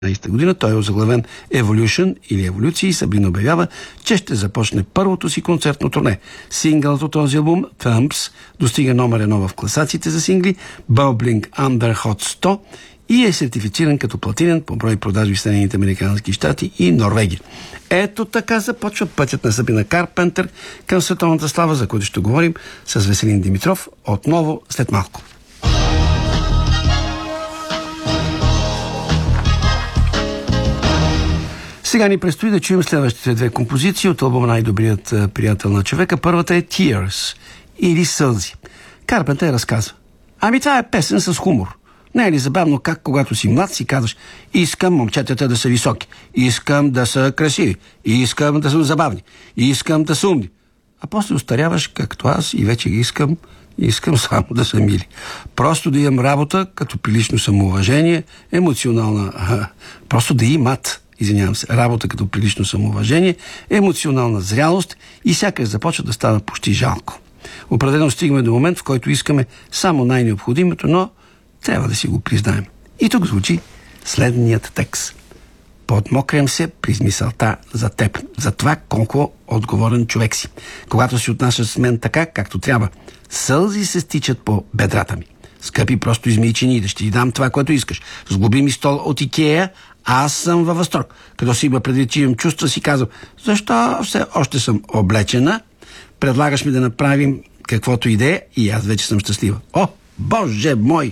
година. Той е озаглавен Evolution или Еволюции и Сабрина обявява, че ще започне първото си концертно турне. Сингълът от този албум, Thumps, достига номер 1 в класациите за сингли, Bubbling Under Hot 100 и е сертифициран като платинен по брой продажби в Съединените американски щати и Норвегия. Ето така започва пътят на Сабрина Карпентър към световната слава, за който ще говорим с Веселин Димитров отново след малко. Сега ни предстои да чуем следващите две композиции от албума "Най-добрият приятел на човека". Първата е Tears или Сълзи. Карпентър разказва: това е песен с хумор. Не е ли забавно как, когато си млад, си казваш: искам момчетата да са високи, искам да са красиви, искам да са забавни, искам да са умни. А после остаряваш, както аз, и вече искам само да са мили. Просто да имам работа, като прилично самоуважение, просто да имат, работа като прилично самоуважение, емоционална зрялост и сякаш започва да става почти жалко. Определено стигаме до момент, в който искаме само най-необходимото, но трябва да си го признаем. И тук звучи следният текст: подмокрям се при мисълта за теб, за това колко отговорен човек си. Когато си отнасяш с мен така, както трябва, сълзи се стичат по бедрата ми. Скъпи, просто измий чинии, да ще ти дам това, което искаш. Сглоби ми стол от Икея, аз съм във възторг. Като си има предвид, че имам чувства, си казвам: защо все още съм облечена? Предлагаш ми да направим каквото и да е и аз вече съм щастлива. О, Боже мой!